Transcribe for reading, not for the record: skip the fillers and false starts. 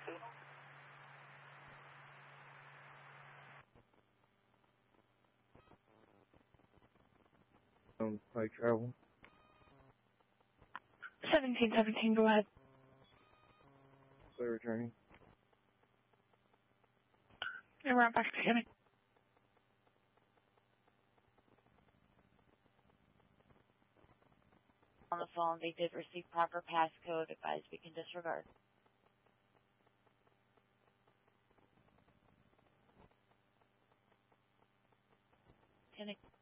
Like travel. 1717, go ahead. So returning. And we're back to Kenny. On the phone, they did receive proper passcode. Advised we can disregard. Kenny.